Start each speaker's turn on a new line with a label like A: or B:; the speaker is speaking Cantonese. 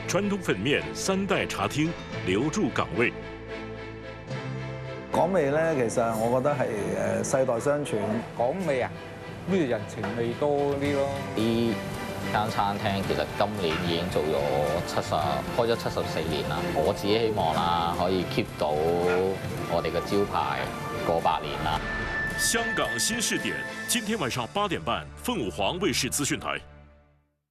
A: 傳統粉麵3代茶廳留住港味。
B: 港味咧，其實我覺得係世代相傳。
C: 港味啊，呢個人情味多啲咯。
D: 呢間餐廳其實今年已經做咗開咗74年啦。我自己希望啦，可以 keep 到我哋嘅招牌過100年啦。
A: 香港新視點，今天晚上8點半，鳳凰衛視資訊台。